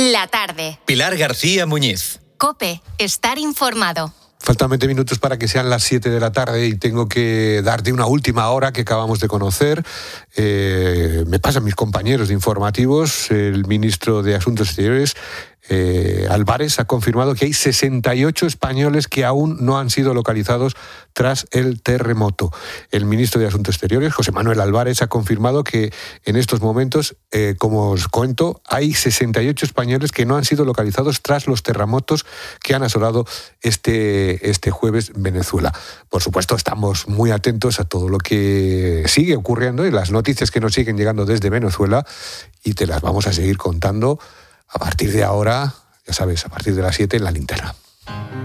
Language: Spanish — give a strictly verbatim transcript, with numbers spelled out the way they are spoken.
La tarde. Pilar García Muñiz. COPE. Estar informado. Faltan veinte minutos para que sean las siete de la tarde y tengo que darte una última hora que acabamos de conocer. Eh, me pasan mis compañeros de informativos. El ministro de Asuntos Exteriores, eh, Álvarez, ha confirmado que hay sesenta y ocho españoles que aún no han sido localizados tras el terremoto. El ministro de Asuntos Exteriores, José Manuel Álvarez, ha confirmado que en estos momentos, eh, como os cuento, hay sesenta y ocho españoles que no han sido localizados tras los terremotos que han asolado este, este jueves Venezuela. Por supuesto, estamos muy atentos a todo lo que sigue ocurriendo y las noticias que nos siguen llegando desde Venezuela, y te las vamos a seguir contando a partir de ahora, ya sabes, a partir de las siete en La Linterna.